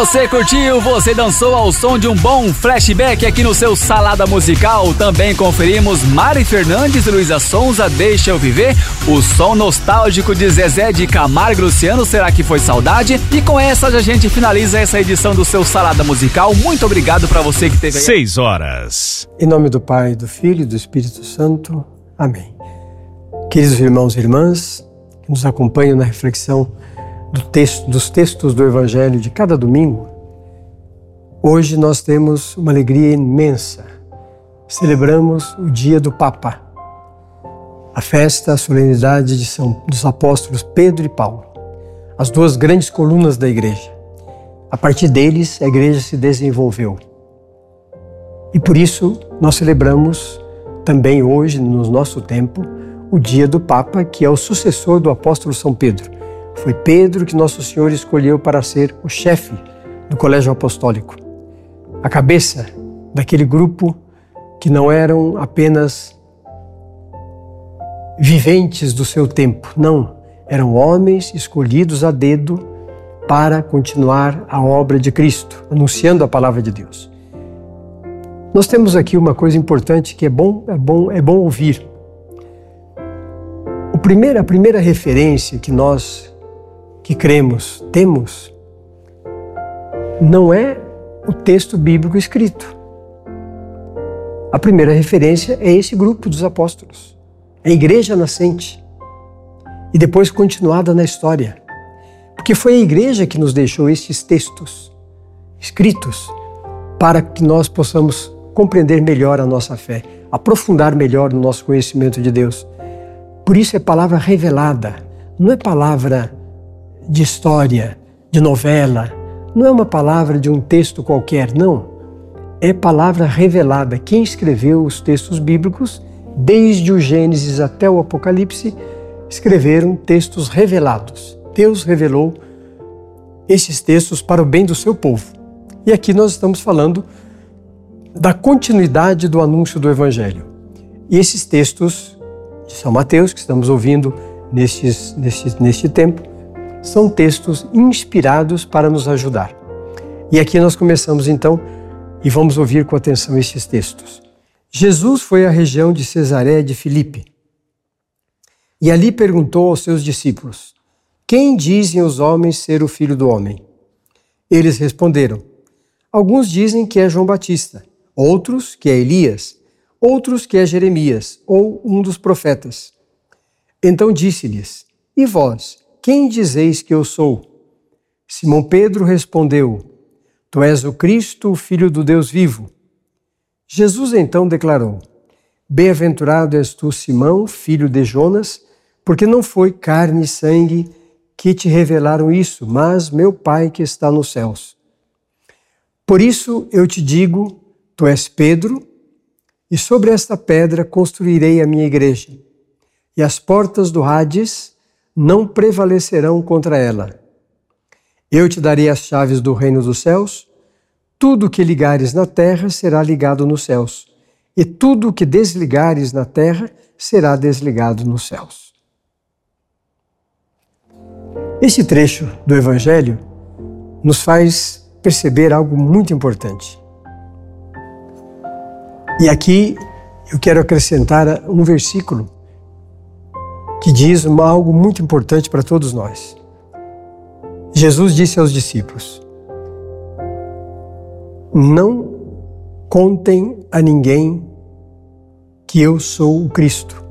Você curtiu, você dançou ao som de um bom flashback aqui no seu Salada Musical. Também conferimos Mari Fernandes e Luísa Sonza, Deixa Eu Viver, o som nostálgico de Zezé de Camargo e Luciano, Será Que Foi Saudade? E com essa a gente finaliza essa edição do seu Salada Musical. Muito obrigado para você que teve aí. 6 horas. Em nome do Pai, do Filho e do Espírito Santo. Amém. Queridos irmãos e irmãs que nos acompanham na reflexão dos textos do Evangelho de cada domingo, hoje nós temos uma alegria imensa. Celebramos o dia do Papa, a festa, a solenidade dos apóstolos Pedro e Paulo, as duas grandes colunas da igreja. A partir deles, a igreja se desenvolveu. E por isso, nós celebramos também hoje, no nosso tempo, o dia do Papa, que é o sucessor do apóstolo São Pedro. Foi Pedro que Nosso Senhor escolheu para ser o chefe do colégio apostólico, a cabeça daquele grupo que não eram apenas viventes do seu tempo, não, eram homens escolhidos a dedo para continuar a obra de Cristo, anunciando a palavra de Deus. Nós temos aqui uma coisa importante que é bom ouvir. A primeira referência que nós que cremos temos não é o texto bíblico escrito. A primeira referência é esse grupo dos apóstolos, a igreja nascente e depois continuada na história, porque foi a igreja que nos deixou estes textos escritos para que nós possamos compreender melhor a nossa fé, aprofundar melhor no nosso conhecimento de Deus. Por isso é palavra revelada, não é palavra de história, de novela, não é uma palavra de um texto qualquer, não. É palavra revelada. Quem escreveu os textos bíblicos, desde o Gênesis até o Apocalipse, escreveram textos revelados. Deus revelou esses textos para o bem do seu povo. E aqui nós estamos falando da continuidade do anúncio do Evangelho. E esses textos de São Mateus, que estamos ouvindo neste tempo, são textos inspirados para nos ajudar. E aqui nós começamos então e vamos ouvir com atenção estes textos. Jesus foi à região de Cesareia de Filipe e ali perguntou aos seus discípulos: quem dizem os homens ser o Filho do Homem? Eles responderam: alguns dizem que é João Batista, outros que é Elias, outros que é Jeremias ou um dos profetas. Então disse-lhes: e vós, quem dizeis que eu sou? Simão Pedro respondeu: tu és o Cristo, o Filho do Deus vivo. Jesus então declarou: bem-aventurado és tu, Simão, filho de Jonas, porque não foi carne e sangue que te revelaram isso, mas meu Pai que está nos céus. Por isso eu te digo, tu és Pedro, e sobre esta pedra construirei a minha igreja, e as portas do Hades não prevalecerão contra ela. Eu te darei as chaves do reino dos céus. Tudo que ligares na terra será ligado nos céus, e tudo que desligares na terra será desligado nos céus. Este trecho do Evangelho nos faz perceber algo muito importante. E aqui eu quero acrescentar um versículo que diz algo muito importante para todos nós. Jesus disse aos discípulos: não contem a ninguém que eu sou o Cristo.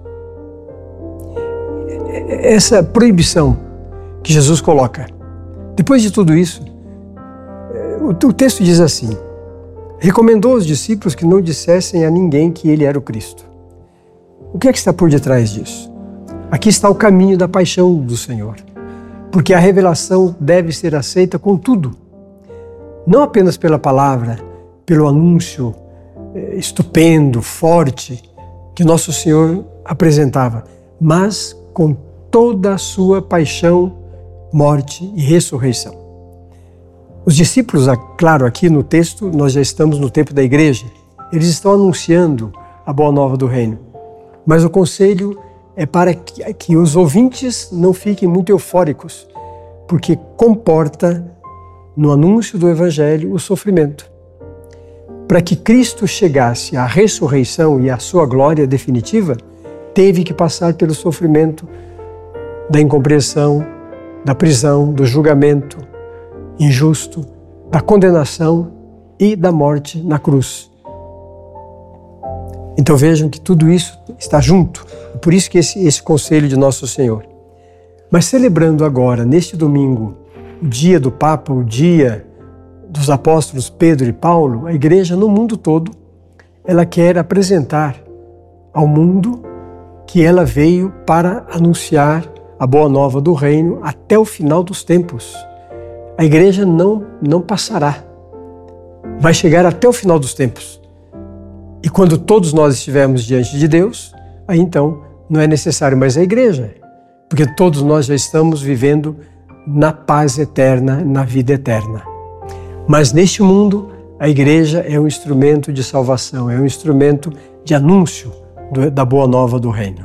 Essa proibição que Jesus coloca. Depois de tudo isso, o texto diz assim: recomendou aos discípulos que não dissessem a ninguém que ele era o Cristo. O que é que está por detrás disso? Aqui está o caminho da paixão do Senhor, porque a revelação deve ser aceita com tudo, não apenas pela palavra, pelo anúncio estupendo, forte, que nosso Senhor apresentava, mas com toda a sua paixão, morte e ressurreição. Os discípulos, claro, aqui no texto, nós já estamos no tempo da igreja, eles estão anunciando a boa nova do reino, mas o conselho é para que os ouvintes não fiquem muito eufóricos, porque comporta no anúncio do Evangelho, o sofrimento. Para que Cristo chegasse à ressurreição e à sua glória definitiva, teve que passar pelo sofrimento da incompreensão, da prisão, do julgamento injusto, da condenação e da morte na cruz. Então vejam que tudo isso está junto. Por isso que esse conselho de Nosso Senhor. Mas celebrando agora, neste domingo, o dia do Papa, o dia dos apóstolos Pedro e Paulo, a Igreja no mundo todo, ela quer apresentar ao mundo que ela veio para anunciar a boa nova do reino até o final dos tempos. A Igreja não passará. Vai chegar até o final dos tempos. E quando todos nós estivermos diante de Deus, aí então não é necessário mais a Igreja, porque todos nós já estamos vivendo na paz eterna, na vida eterna. Mas neste mundo, a Igreja é um instrumento de salvação, é um instrumento de anúncio da boa nova do reino.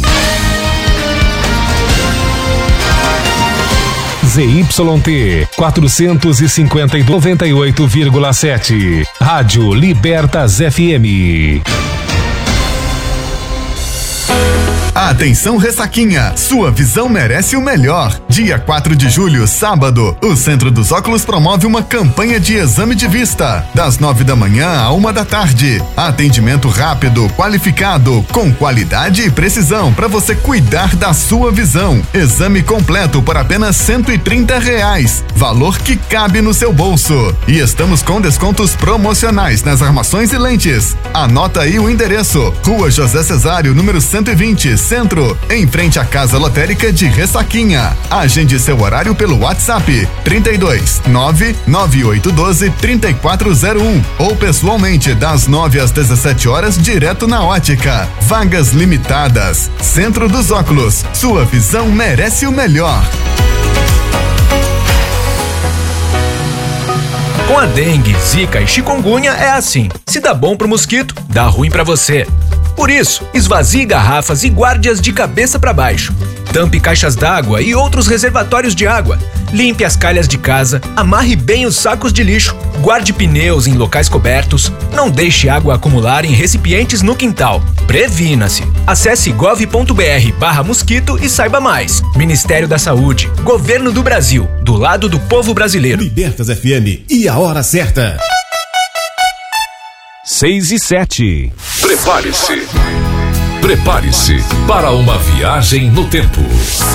ZYT 450/98,7 Rádio Libertas FM. Atenção, Ressaquinha! Sua visão merece o melhor. Dia 4 de julho, sábado, o Centro dos Óculos promove uma campanha de exame de vista, das 9 da manhã à 1 da tarde. Atendimento rápido, qualificado, com qualidade e precisão para você cuidar da sua visão. Exame completo por apenas R$130, valor que cabe no seu bolso. E estamos com descontos promocionais nas armações e lentes. Anota aí o endereço: Rua José Cesário, número 120, Centro, em frente à Casa Lotérica de Ressaquinha. Agende seu horário pelo WhatsApp 32 99812 3401 ou pessoalmente das 9 às 17 horas direto na ótica. Vagas limitadas. Centro dos Óculos. Sua visão merece o melhor. Com a dengue, zika e chikungunya é assim. Se dá bom pro mosquito, dá ruim pra você. Por isso, esvazie garrafas e guarde-as de cabeça para baixo. Tampe caixas d'água e outros reservatórios de água. Limpe as calhas de casa, amarre bem os sacos de lixo, guarde pneus em locais cobertos, não deixe água acumular em recipientes no quintal. Previna-se. Acesse gov.br/mosquito e saiba mais. Ministério da Saúde, Governo do Brasil, do lado do povo brasileiro. Libertas FM e a hora certa. 6:07. Prepare-se para uma viagem no tempo.